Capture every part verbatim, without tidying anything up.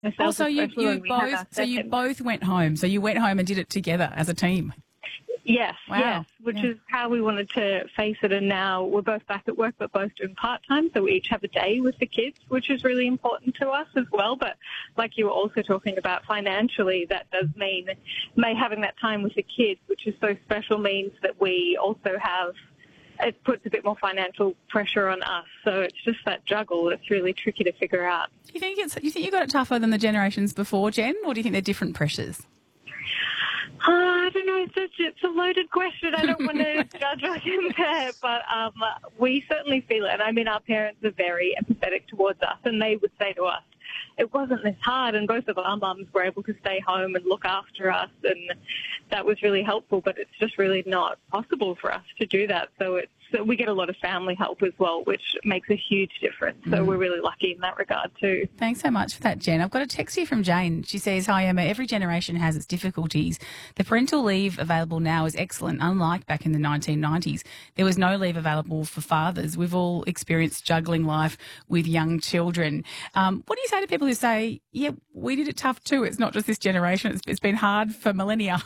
myself so you, especially you when we had both our so you second. both went home. So you went home and did it together as a team. Yes, Wow. yes, which Yeah. is how we wanted to face it. And now we're both back at work, but both doing part-time, so we each have a day with the kids, which is really important to us as well. But like you were also talking about financially, that does mean may having that time with the kids, which is so special, means that we also have, it puts a bit more financial pressure on us. So it's just that juggle that's really tricky to figure out. Do you think it's you think you got it tougher than the generations before, Jen, or do you think they're different pressures? Uh, I don't know. It's a, it's a loaded question. I don't want to judge or compare, but um, we certainly feel it. And I mean, our parents are very empathetic towards us, and they would say to us, it wasn't this hard, and both of our mums were able to stay home and look after us, and that was really helpful, but it's just really not possible for us to do that. So it's so we get a lot of family help as well, which makes a huge difference. So Mm. we're really lucky in that regard too. Thanks so much for that, Jen. I've got a text here from Jane. She says, hi, Emma. Every generation has its difficulties. The parental leave available now is excellent, unlike back in the nineteen nineties. There was no leave available for fathers. We've all experienced juggling life with young children. Um, what do you say to people who say, yeah, we did it tough too. It's not just this generation. It's, it's been hard for millennia.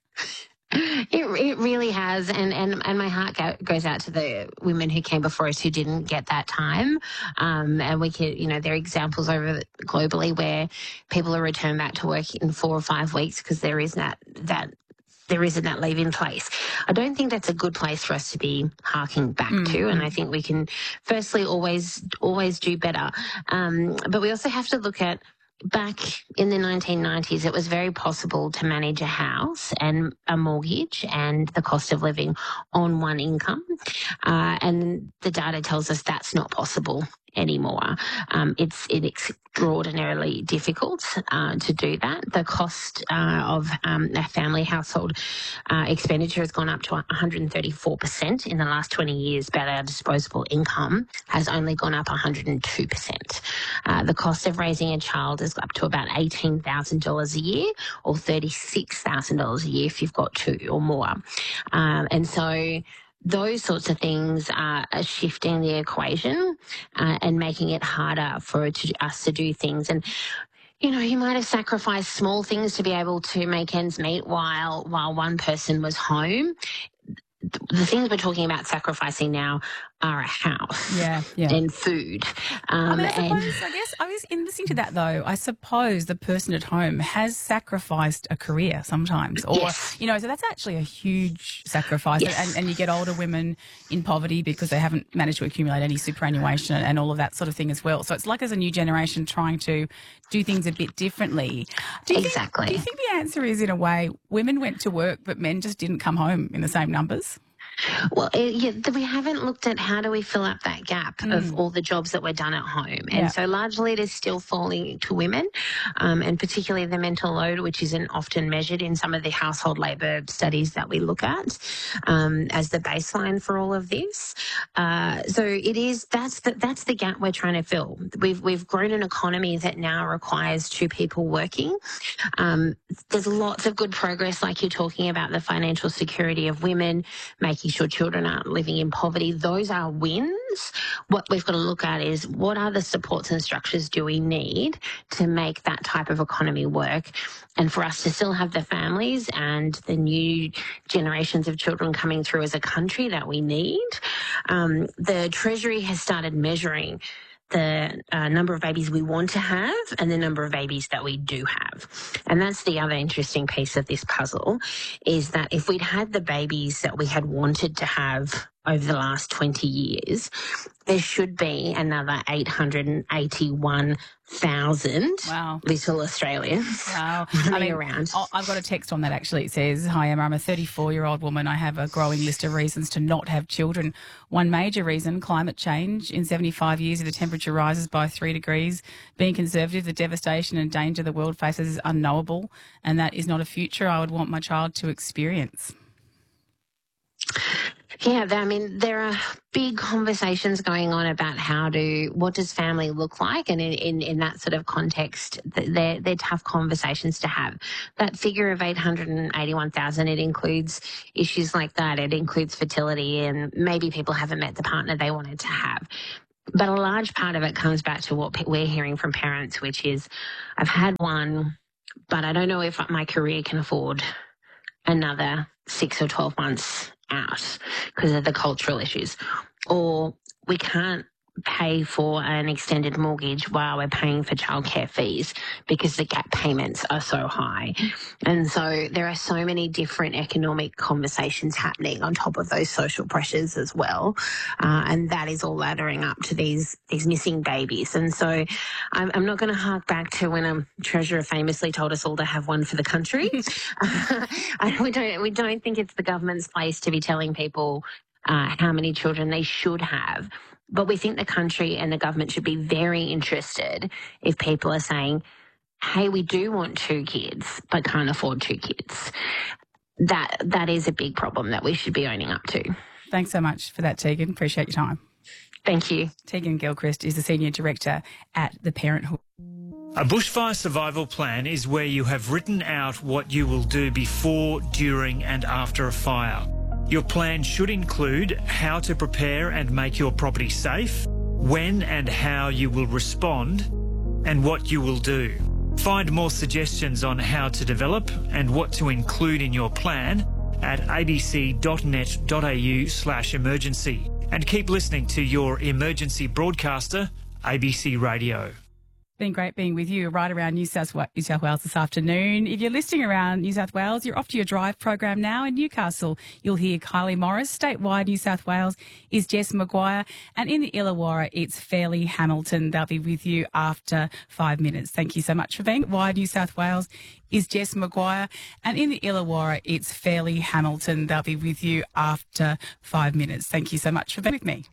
It it really has, and, and, and my heart go, goes out to the women who came before us who didn't get that time. Um, and we can, you know, there are examples over globally where people are returned back to work in four or five weeks because there is that that. There isn't that leave in place. I don't think that's a good place for us to be harking back mm-hmm. to, and I think we can, firstly, always always do better. Um, but we also have to look at back in the nineteen nineties, it was very possible to manage a house and a mortgage and the cost of living on one income, uh, and the data tells us that's not possible anymore. Um, it's it's extraordinarily difficult uh, to do that. The cost uh, of um, a family household uh, expenditure has gone up to one hundred thirty-four percent in the last twenty years, but our disposable income has only gone up one hundred two percent. Uh, the cost of raising a child is up to about eighteen thousand dollars a year, or thirty-six thousand dollars a year if you've got two or more. Um, and so those sorts of things are shifting the equation uh, and making it harder for to, us to do things. And, you know, you might have sacrificed small things to be able to make ends meet while while one person was home. The things we're talking about sacrificing now are a house yeah, yeah. and food. Um, I mean, I suppose, and I guess, I was in listening to that though, I suppose the person at home has sacrificed a career sometimes. Or, yes. you know, so that's actually a huge sacrifice. Yes. And, and you get older women in poverty because they haven't managed to accumulate any superannuation and all of that sort of thing as well. So it's like as a new generation trying to do things a bit differently. Do you exactly. Think, do you think the answer is, in a way, women went to work but men just didn't come home in the same numbers? Well, it, yeah, we haven't looked at how do we fill up that gap mm. of all the jobs that were done at home. And yeah. so largely it is still falling to women, um, and particularly the mental load, which isn't often measured in some of the household labour studies that we look at um, as the baseline for all of this. Uh, so it is, that's the, that's the gap we're trying to fill. We've, we've grown an economy that now requires two people working. Um, there's lots of good progress, like you're talking about the financial security of women, making sure children aren't living in poverty. Those are wins. What we've got to look at is what other supports and structures do we need to make that type of economy work, and for us to still have the families and the new generations of children coming through as a country that we need. Um, the Treasury has started measuring the uh, number of babies we want to have and the number of babies that we do have. And that's the other interesting piece of this puzzle, is that if we'd had the babies that we had wanted to have over the last twenty years, there should be another eight hundred eighty-one thousand wow. little Australians wow. running I mean, around. I've got a text on that actually. It says, hi Emma, I'm a thirty-four-year-old woman. I have a growing list of reasons to not have children. One major reason, climate change. In seventy-five years, if the temperature rises by three degrees, being conservative, the devastation and danger the world faces is unknowable, and that is not a future I would want my child to experience. Yeah, I mean, there are big conversations going on about how to, what does family look like? And in, in, in that sort of context, they're, they're tough conversations to have. That figure of eight hundred eighty-one thousand, it includes issues like that. It includes fertility, and maybe people haven't met the partner they wanted to have. But a large part of it comes back to what pe- we're hearing from parents, which is, I've had one, but I don't know if my career can afford another six or twelve months out because of the cultural issues. Or we can't pay for an extended mortgage while we're paying for childcare fees because the gap payments are so high. And so there are so many different economic conversations happening on top of those social pressures as well. Uh, and that is all laddering up to these these missing babies. And so I'm, I'm not going to hark back to when a treasurer famously told us all to have one for the country. I, we don't we don't think it's the government's place to be telling people uh, how many children they should have. But we think the country and the government should be very interested if people are saying, hey, we do want two kids but can't afford two kids. That That is a big problem that we should be owning up to. Thanks so much for that, Tegan. Appreciate your time. Thank you. Tegan Gilchrist is the Senior Director at the Parenthood. A bushfire survival plan is where you have written out what you will do before, during and after a fire. Your plan should include how to prepare and make your property safe, when and how you will respond, and what you will do. Find more suggestions on how to develop and what to include in your plan at abc.net.au slash emergency. And keep listening to your emergency broadcaster, A B C Radio. Been great being with you right around New South, New South Wales this afternoon. If you're listening around New South Wales, you're off to your drive program now. In Newcastle, you'll hear Kylie Morris. Statewide, New South Wales is Jess Maguire. And in the Illawarra, it's Fairleigh Hamilton. They'll be with you after five minutes. Thank you so much for being. Wide New South Wales is Jess Maguire. And in the Illawarra, it's Fairleigh Hamilton. They'll be with you after five minutes. Thank you so much for being with me.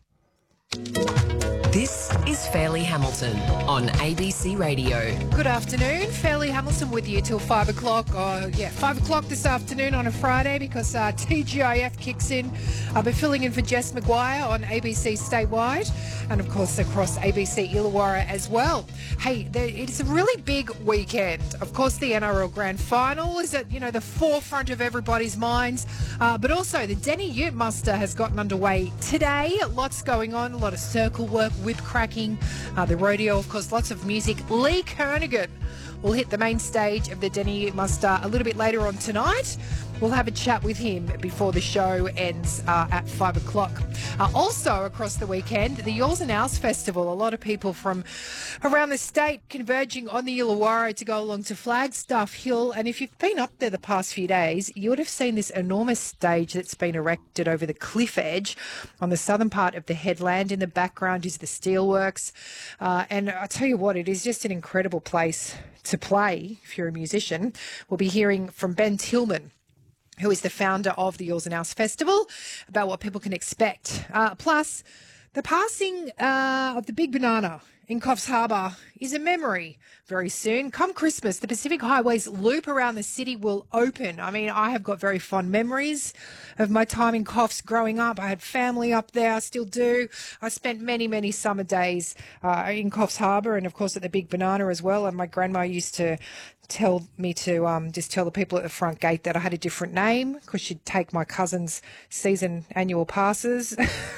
This is Fairleigh Hamilton on A B C Radio. Good afternoon. Fairleigh Hamilton with you till five o'clock. Oh, yeah, five o'clock this afternoon on a Friday because uh, T G I F kicks in. I'll be filling in for Jess Maguire on A B C Statewide and, of course, across A B C Illawarra as well. Hey, there, it's a really big weekend. Of course, the N R L Grand Final is at, you know, the forefront of everybody's minds. Uh, but also the Denny Ute Muster has gotten underway today. Lots going on, a lot of circle work, whip cracking, uh, the rodeo, of course, lots of music. Lee Kernaghan will hit the main stage of the Denny Ute Muster a little bit later on tonight. We'll have a chat with him before the show ends uh, at five o'clock. Uh, also across the weekend, the Yours and Ours Festival. A lot of people from around the state converging on the Illawarra to go along to Flagstaff Hill. And if you've been up there the past few days, you would have seen this enormous stage that's been erected over the cliff edge on the southern part of the headland. In the background is the steelworks. Uh, and I tell you what, it is just an incredible place to play if you're a musician. We'll be hearing from Ben Tillman, who is the founder of the Yours and Ours Festival, about what people can expect. Uh, plus, the passing uh, of the Big Banana in Coffs Harbour is a memory very soon. Come Christmas, the Pacific Highways loop around the city will open. I mean, I have got very fond memories of my time in Coffs growing up. I had family up there. I still do. I spent many, many summer days uh, in Coffs Harbour and, of course, at the Big Banana as well. And my grandma used to tell me to um, just tell the people at the front gate that I had a different name because she'd take my cousin's season annual passes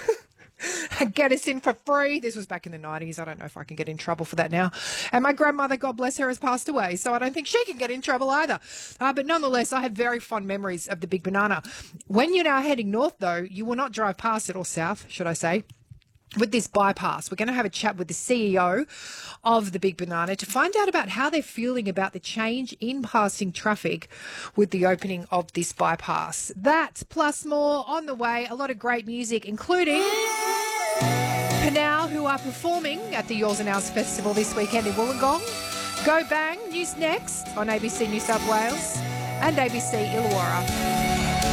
and get us in for free. This was back in the nineties. I don't know if I can get in trouble for that now. And my grandmother, God bless her, has passed away, so I don't think she can get in trouble either. Uh, but nonetheless, I have very fond memories of the Big Banana. When you're now heading north, though, you will not drive past it, or south, should I say, with this bypass. We're going to have a chat with the C E O of the Big Banana to find out about how they're feeling about the change in passing traffic with the opening of this bypass. That plus more on the way. A lot of great music, including Panau, who are performing at the Yours and Ours Festival this weekend in Wollongong. Go Bang, news next on A B C New South Wales and A B C Illawarra.